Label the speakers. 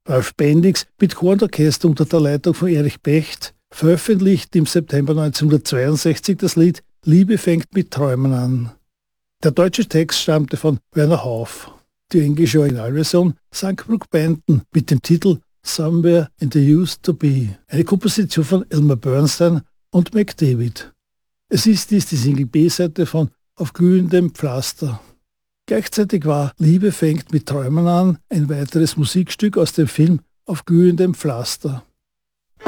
Speaker 1: Ralf Bendix mit Chor und Orchester unter der Leitung von Erich Becht veröffentlicht im September 1962 das Lied Liebe fängt mit Träumen an. Der deutsche Text stammte von Werner Hauff. Die englische Originalversion sang Brook Benton mit dem Titel Somewhere in the Used to Be, eine Komposition von Elmer Bernstein und Mac David. Es ist dies die Single B-Seite von Auf glühendem Pflaster. Gleichzeitig war Liebe fängt mit Träumen an ein weiteres Musikstück aus dem Film Auf glühendem Pflaster.